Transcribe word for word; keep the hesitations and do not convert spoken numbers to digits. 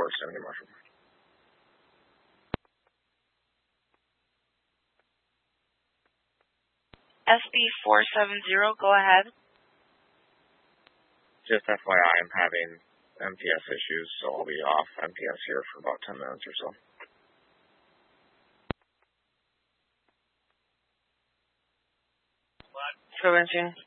Tower seventy, Marshall. S B four seven zero, go ahead. Just F Y I, I'm having M P S issues, so I'll be off M P S here for about ten minutes or so. seventeen.